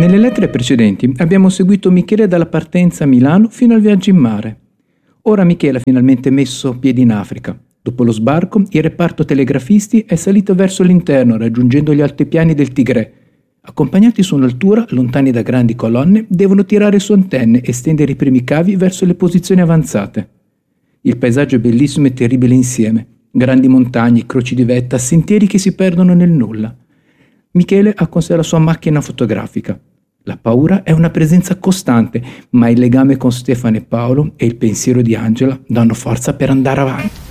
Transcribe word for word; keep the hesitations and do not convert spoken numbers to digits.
Nelle lettere precedenti abbiamo seguito Michele dalla partenza a Milano fino al viaggio in mare. Ora Michele ha finalmente messo piedi in Africa. Dopo lo sbarco, il reparto telegrafisti è salito verso l'interno, raggiungendo gli altipiani del Tigre. Accompagnati su un'altura, lontani da grandi colonne, devono tirare su antenne e stendere i primi cavi verso le posizioni avanzate. Il paesaggio è bellissimo e terribile insieme. Grandi montagne, croci di vetta, sentieri che si perdono nel nulla. Michele ha con sé la sua macchina fotografica. La paura è una presenza costante, ma il legame con Stefano e Paolo e il pensiero di Angela danno forza per andare avanti.